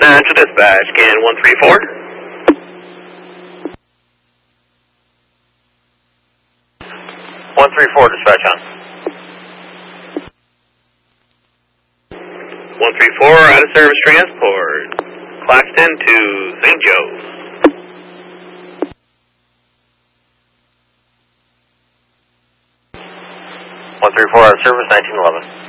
Central Dispatch, scan 134. 134, dispatch on. 134, out of service transport. Claxton to St. Joe's. 134, out of service, 1911.